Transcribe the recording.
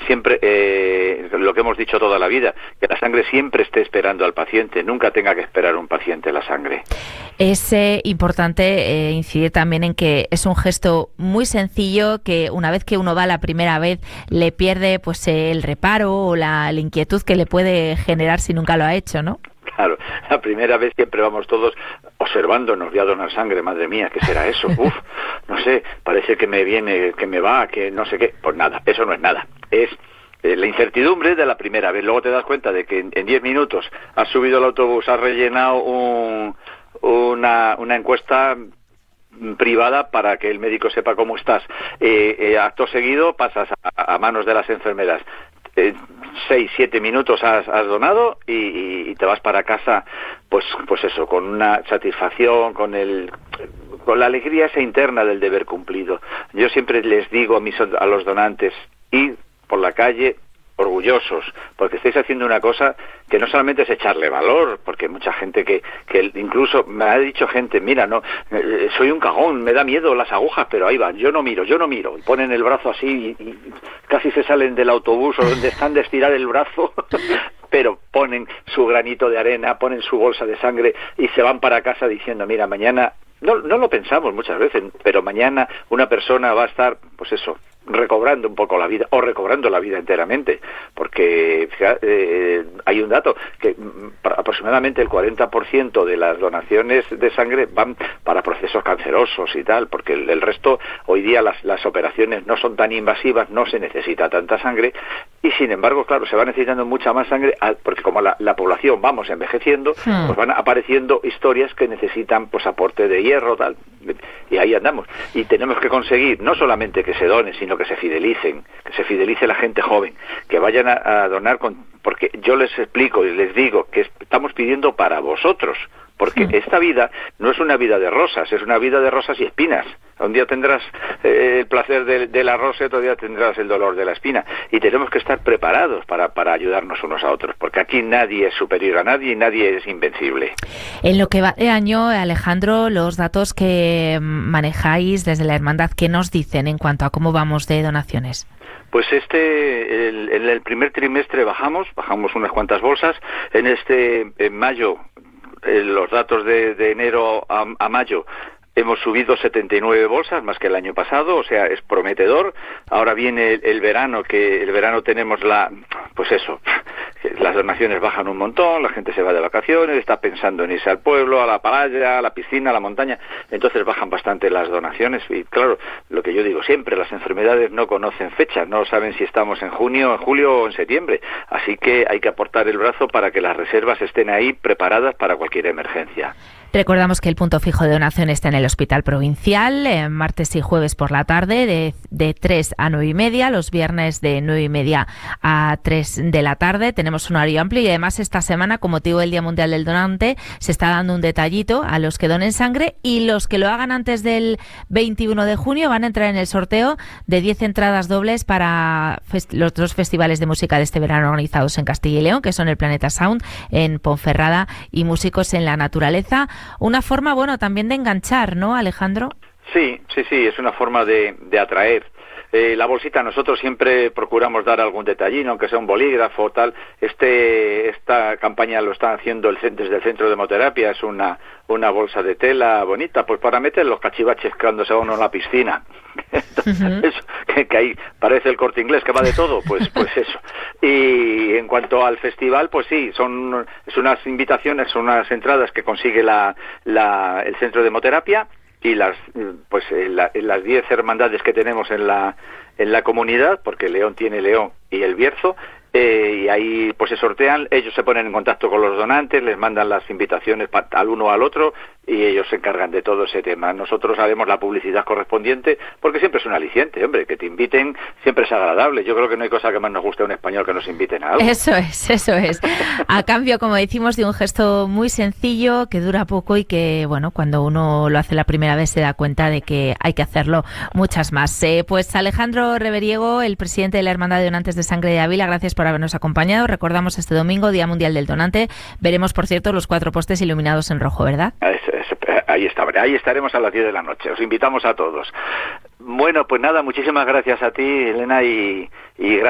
siempre, lo que hemos dicho toda la vida, que la sangre siempre esté esperando al paciente, nunca tenga que esperar un paciente la sangre. Es importante incidir también en que es un gesto muy sencillo que una vez que uno va la primera vez le pierde pues el reparo o la inquietud que le puede generar si nunca lo ha hecho, ¿no? Claro, la primera vez siempre vamos todos observándonos, voy a donar sangre, madre mía, ¿qué será eso? Uf, no sé, parece que me viene, que me va, que no sé qué. Pues nada, eso no es nada, es la incertidumbre de la primera vez. Luego te das cuenta de que en 10 minutos has subido al autobús, has rellenado una encuesta privada para que el médico sepa cómo estás. Acto seguido pasas a manos de las enfermeras. 6, 7 minutos has donado y te vas para casa, pues eso, con una satisfacción, con la alegría esa interna del deber cumplido. Yo siempre les digo a los donantes, id por la calle orgullosos, porque estáis haciendo una cosa que no solamente es echarle valor, porque mucha gente que incluso me ha dicho gente, mira, no, soy un cagón, me da miedo las agujas, pero ahí van, yo no miro, y ponen el brazo así y casi se salen del autobús o donde están de estirar el brazo, pero ponen su granito de arena, ponen su bolsa de sangre y se van para casa diciendo, mira, mañana, no lo pensamos muchas veces, pero mañana una persona va a estar, pues eso, recobrando un poco la vida o recobrando la vida enteramente, porque hay un dato que aproximadamente el 40% de las donaciones de sangre van para procesos cancerosos y tal, porque el resto, hoy día las operaciones no son tan invasivas, no se necesita tanta sangre y sin embargo, claro, se va necesitando mucha más sangre porque como la población vamos envejeciendo, pues van apareciendo historias que necesitan pues aporte de hierro, tal, y ahí andamos. Y tenemos que conseguir no solamente que se done, sino que se fidelice la gente joven, que vayan a donar, porque yo les explico y les digo que estamos pidiendo para vosotros, porque esta vida no es una vida de rosas, es una vida de rosas y espinas. Un día tendrás el placer de la rosa y otro día tendrás el dolor de la espina. Y tenemos que estar preparados para ayudarnos unos a otros, porque aquí nadie es superior a nadie y nadie es invencible. En lo que va de año, Alejandro, los datos que manejáis desde la Hermandad, ¿qué nos dicen en cuanto a cómo vamos de donaciones? Pues en el primer trimestre bajamos unas cuantas bolsas. En mayo, los datos de enero a mayo, hemos subido 79 bolsas, más que el año pasado, o sea, es prometedor. Ahora viene el verano, que el verano tenemos las donaciones bajan un montón, la gente se va de vacaciones, está pensando en irse al pueblo, a la playa, a la piscina, a la montaña, entonces bajan bastante las donaciones. Y claro, lo que yo digo siempre, las enfermedades no conocen fechas, no saben si estamos en junio, en julio o en septiembre, así que hay que aportar el brazo para que las reservas estén ahí preparadas para cualquier emergencia. Recordamos que el punto fijo de donación está en el Hospital Provincial, martes y jueves por la tarde, de 3 a 9 y media, los viernes de 9 y media a 3 de la tarde. Tenemos un horario amplio y además esta semana, con motivo del Día Mundial del Donante, se está dando un detallito a los que donen sangre y los que lo hagan antes del 21 de junio van a entrar en el sorteo de 10 entradas dobles para los 2 festivales de música de este verano organizados en Castilla y León, que son el Planeta Sound en Ponferrada y Músicos en la Naturaleza. Una forma, también de enganchar, ¿no, Alejandro? Sí, es una forma de atraer. La bolsita, nosotros siempre procuramos dar algún detallín, aunque sea un bolígrafo o tal. Esta campaña lo están haciendo desde el Centro de Hemoterapia, es una bolsa de tela bonita, pues para meter los cachivaches cuando se va uno a la piscina. Entonces, que ahí parece el Corte Inglés que va de todo, pues eso. Y en cuanto al festival, pues sí, es unas invitaciones, son unas entradas que consigue el Centro de Hemoterapia y las 10 hermandades que tenemos en la comunidad, porque León tiene León y el Bierzo, y ahí pues se sortean, ellos se ponen en contacto con los donantes, les mandan las invitaciones al uno o al otro y ellos se encargan de todo ese tema. Nosotros haremos la publicidad correspondiente porque siempre es un aliciente, hombre, que te inviten siempre es agradable. Yo creo que no hay cosa que más nos guste a un español que nos inviten a algo. Eso es. A cambio, como decimos, de un gesto muy sencillo que dura poco y que, cuando uno lo hace la primera vez se da cuenta de que hay que hacerlo muchas más. Pues Alejandro Reveriego, el presidente de la Hermandad de Donantes de Sangre de Ávila, gracias por habernos acompañado. Recordamos este domingo, Día Mundial del Donante. Veremos, por cierto, los 4 postes iluminados en rojo, ¿verdad? Ahí estaremos a las 10 de la noche. Os invitamos a todos. Bueno, pues nada, muchísimas gracias a ti, Elena, y gracias.